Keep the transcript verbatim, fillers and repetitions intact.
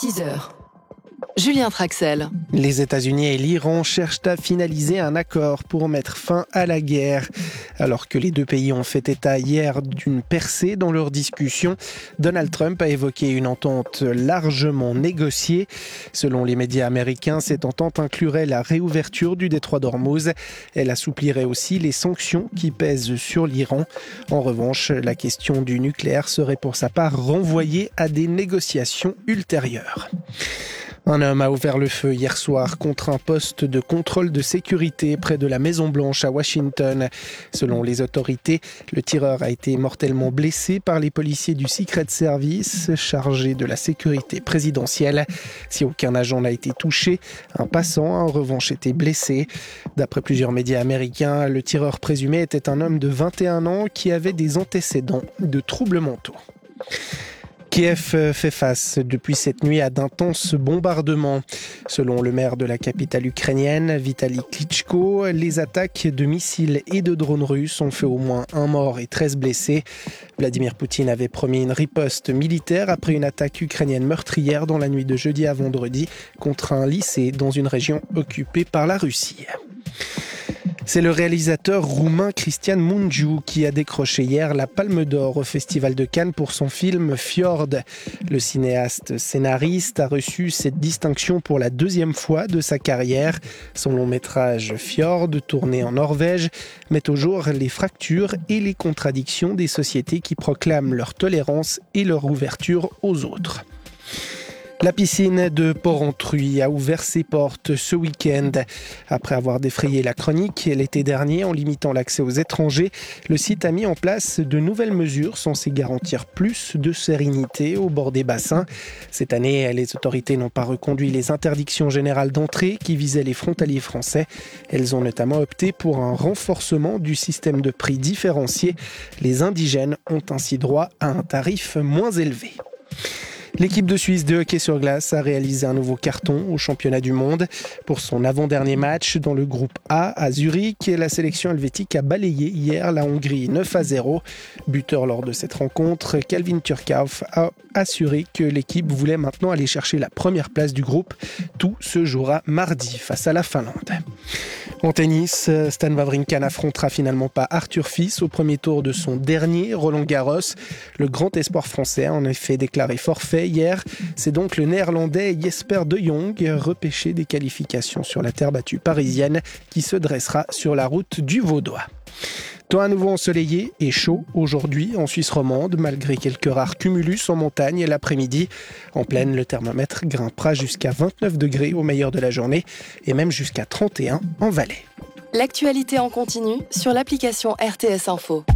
six heures. Julien Traxel. Les États-Unis et l'Iran cherchent à finaliser un accord pour mettre fin à la guerre. Alors que les deux pays ont fait état hier d'une percée dans leurs discussions, Donald Trump a évoqué une entente largement négociée. Selon les médias américains, cette entente inclurait la réouverture du détroit d'Ormuz. Elle assouplirait aussi les sanctions qui pèsent sur l'Iran. En revanche, la question du nucléaire serait pour sa part renvoyée à des négociations ultérieures. Un homme a ouvert le feu hier soir contre un poste de contrôle de sécurité près de la Maison-Blanche à Washington. Selon les autorités, le tireur a été mortellement blessé par les policiers du Secret Service chargés de la sécurité présidentielle. Si aucun agent n'a été touché, un passant a en revanche été blessé. D'après plusieurs médias américains, le tireur présumé était un homme de vingt et un ans qui avait des antécédents de troubles mentaux. Kiev fait face depuis cette nuit à d'intenses bombardements. Selon le maire de la capitale ukrainienne, Vitali Klitschko, les attaques de missiles et de drones russes ont fait au moins un mort et treize blessés. Vladimir Poutine avait promis une riposte militaire après une attaque ukrainienne meurtrière dans la nuit de jeudi à vendredi contre un lycée dans une région occupée par la Russie. C'est le réalisateur roumain Cristian Mungiu qui a décroché hier la Palme d'Or au Festival de Cannes pour son film Fjord. Le cinéaste scénariste a reçu cette distinction pour la deuxième fois de sa carrière. Son long métrage Fjord, tourné en Norvège, met au jour les fractures et les contradictions des sociétés qui proclament leur tolérance et leur ouverture aux autres. La piscine de Porrentruy a ouvert ses portes ce week-end. Après avoir défrayé la chronique l'été dernier en limitant l'accès aux étrangers, le site a mis en place de nouvelles mesures censées garantir plus de sérénité au bord des bassins. Cette année, les autorités n'ont pas reconduit les interdictions générales d'entrée qui visaient les frontaliers français. Elles ont notamment opté pour un renforcement du système de prix différencié. Les indigènes ont ainsi droit à un tarif moins élevé. L'équipe de Suisse de hockey sur glace a réalisé un nouveau carton au championnat du monde. Pour son avant-dernier match dans le groupe A à Zurich, la sélection helvétique a balayé hier la Hongrie neuf à zéro. Buteur lors de cette rencontre, Calvin Turkauf a assuré que l'équipe voulait maintenant aller chercher la première place du groupe. Tout se jouera mardi face à la Finlande. En tennis, Stan Wawrinka n'affrontera finalement pas Arthur Fils au premier tour de son dernier Roland-Garros. Le grand espoir français a en effet déclaré forfait hier. C'est donc le néerlandais Jesper de Jong, repêché des qualifications sur la terre battue parisienne, qui se dressera sur la route du Vaudois. Temps à nouveau ensoleillé et chaud aujourd'hui en Suisse romande, malgré quelques rares cumulus en montagne l'après-midi. En plaine, le thermomètre grimpera jusqu'à vingt-neuf degrés au meilleur de la journée et même jusqu'à trente et un en vallée. L'actualité en continu sur l'application R T S Info.